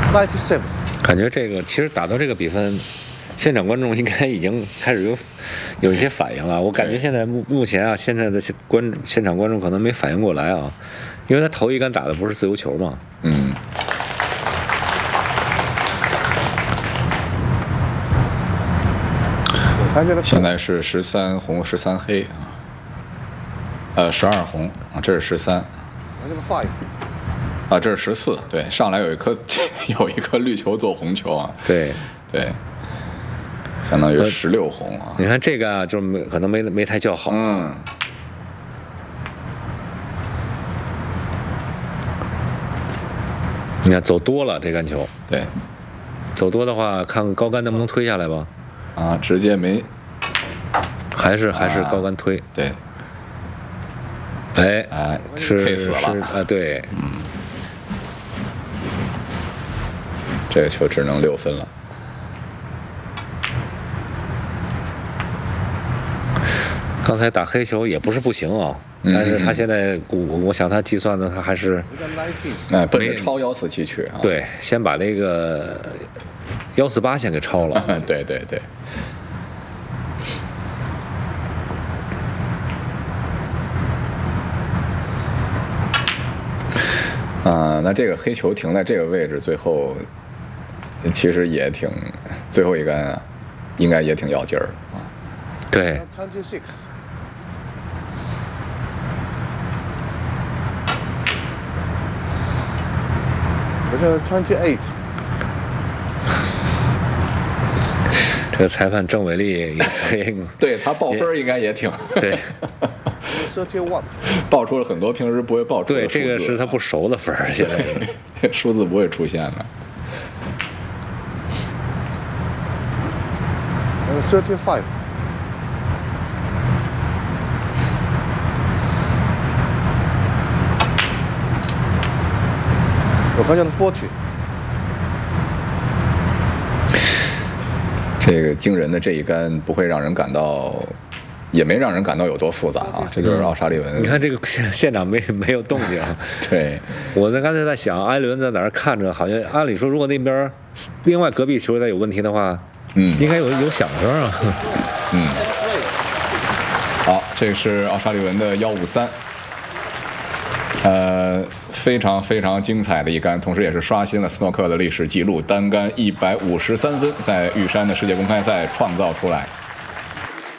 97. 感觉这个其实打到这个比分，现场观众应该已经开始有一些反应了。我感觉现在目前啊，现在的现场观众可能没反应过来啊，因为他头一杆打的不是自由球嘛。 嗯。现在是13红13黑啊，12红啊，这是13。啊，这是14，对，上来有一颗绿球做红球啊， 对， 相当于16红啊。 你看这个啊，就是可能没太叫好。 嗯。 你看走多了这杆球， 对， 走多的话，看看高杆能不能推下来吧。 啊，直接没， 还是高杆推。 对。 是死了啊，对。 这个球只能6分了。 刚才打黑球也不是不行啊，但是他现在我想他计算的他还是奔着超147去啊。 对，先把那个148先给超了。 对。那这个黑球停在这个位置，最后其实也挺，最后一杆应该也挺要劲儿啊。 对。 26. 28. 这个裁判郑伟丽也对他报分应该也挺对。 31. 报出了很多平时不会报出的数字。 对，这个是他不熟的分，现在数字不会出现的。 35. 140. 这个惊人的这一杆不会让人感到，也没让人感到有多复杂啊。这就是奥沙利文。 你看这个现场没有动静。 对， 我刚才在想，艾伦在哪儿看着，好像按理说，如果那边另外隔壁球队有问题的话，应该有响声啊。 好，这是奥沙利文的153。非常非常精彩的一杆，同时也是刷新了斯诺克的历史记录，单杆153分，在玉山的世界公开赛创造出来。